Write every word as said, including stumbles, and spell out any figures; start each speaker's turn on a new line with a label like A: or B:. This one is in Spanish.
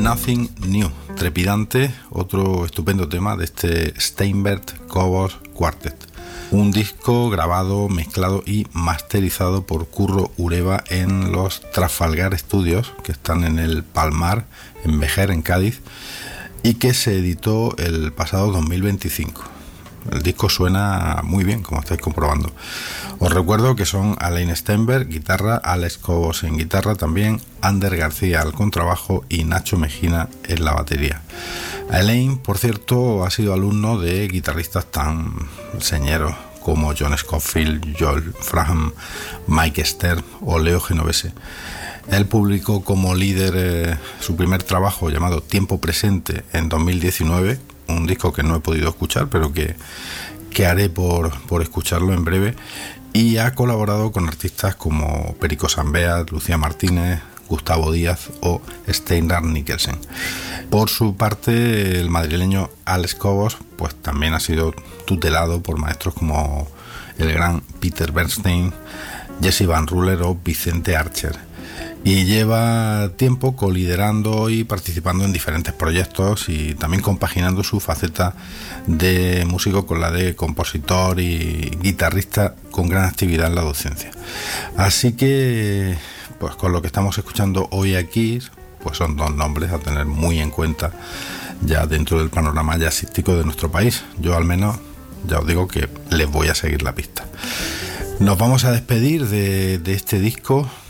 A: Nothing New, trepidante, otro estupendo tema de este Steinberg Cobos Quartet. Un disco grabado, mezclado y masterizado por Curro Ureva en los Trafalgar Studios, que están en el Palmar, en Vejer, en Cádiz, y que se editó el pasado dos mil veinticinco. El disco suena muy bien, como estáis comprobando. Os recuerdo que son Alain Steinberg, guitarra, Alex Cobos en guitarra también, Ander García al contrabajo y Nacho Mejina en la batería. Alain, por cierto, ha sido alumno de guitarristas tan señeros como John Scofield, Joel Fraham, Mike Stern o Leo Genovese. Él publicó como líder eh, su primer trabajo llamado Tiempo Presente en dos mil diecinueve, un disco que no he podido escuchar, pero que, que haré por, por escucharlo en breve, y ha colaborado con artistas como Perico Sambeat, Lucía Martínez, Gustavo Díaz o Steinar Nicholson. Por su parte, el madrileño Alex Cobos pues también ha sido tutelado por maestros como el gran Peter Bernstein, Jesse Van Ruller o Vicente Archer, y lleva tiempo coliderando y participando en diferentes proyectos y también compaginando su faceta de músico con la de compositor y guitarrista, con gran actividad en la docencia. Así que, pues con lo que estamos escuchando hoy aquí, pues son dos nombres a tener muy en cuenta ya dentro del panorama jazzístico de nuestro país. Yo al menos ya os digo que les voy a seguir la pista. Nos vamos a despedir de, de este disco